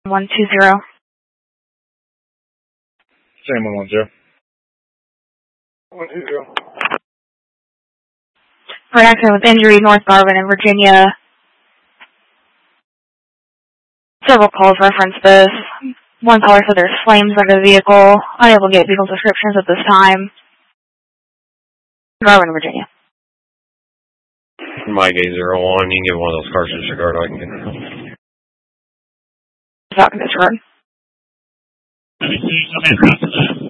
120. Same 110. 120. For an accident with injury, North Garvin in Virginia. Several calls reference this. One caller said there's flames under the vehicle. Unable to get vehicle descriptions at this time. Garvin, Virginia. Mike 801, you can get one of those cars to Chicago. I can get it. Talking this road.